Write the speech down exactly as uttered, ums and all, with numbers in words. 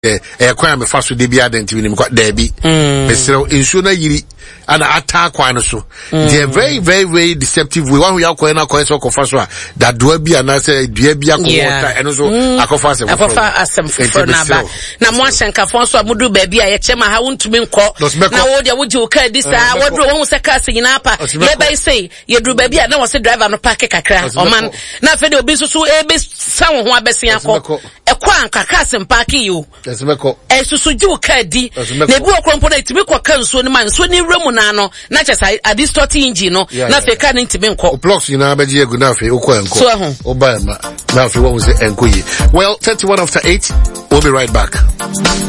eh eh kwa me fa so de bia dent bi nim kwa da bi me sero ensuo na yiri ana attack kwan so they are very very very deceptive we one we akwa na kwa so kofa so da doa bi ana say dua bi akwa eno so akofa asem akofa asem for na ba na mo ahyenkafo so amudu ba bi a ye chema ha wontumi nkọ na wo de wo ji o ka di sa wo do wo se ka se nyina pa ye bai say ye duru ba bi a na wo se driver no park kakra o man na fe de obi so so e be sa wo ho abesia ko e kwa anka ka asem park yo esemeko e so so ji o ka di na bi okrompo na itimi kwa kan so ni man so ni remu na no na chesa a distort engine no na fe ka ni ntimi nkọ plus nyina ba ji egu na fe okọ enko o ba ma na fe wo se enko yi. Well, thirty-one after eight, we'll be right back.